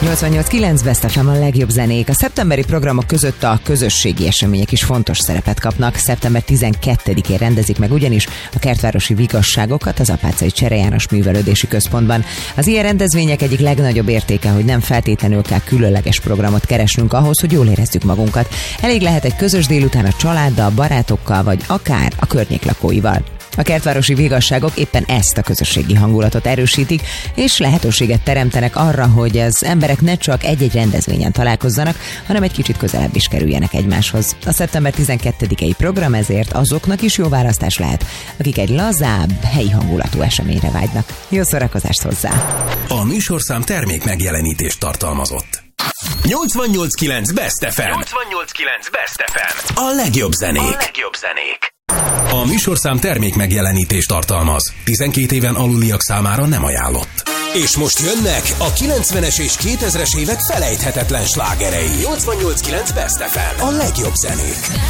88.9 Best FM, a legjobb zenék. A szeptemberi programok között a közösségi események is fontos szerepet kapnak. Szeptember 12-én rendezik meg ugyanis a Kertvárosi Vigasságokat az Apáczai Csere János Művelődési Központban. Az ilyen rendezvények egyik legnagyobb értéke, hogy nem feltétlenül kell különleges programot keresnünk ahhoz, hogy jól érezzük magunkat. Elég lehet egy közös délután a családdal, barátokkal, vagy akár a környék lakóival. A Kertvárosi Vigasságok éppen ezt a közösségi hangulatot erősítik, és lehetőséget teremtenek arra, hogy az emberek ne csak egy-egy rendezvényen találkozzanak, hanem egy kicsit közelebb is kerüljenek egymáshoz. A szeptember 12-i program ezért azoknak is jó választás lehet, akik egy lazább, helyi hangulatú eseményre vágynak. Jó szórakozást hozzá! A műsorszám termék megjelenítést tartalmazott. 88.9 Best FM. 88.9 Best FM. A legjobb zenék. A műsorszám termék megjelenítést tartalmaz. 12 éven aluliak számára nem ajánlott. És most jönnek a 90-es és 2000-es évek felejthetetlen slágerei. 88.9 Best FM. A legjobb zenék.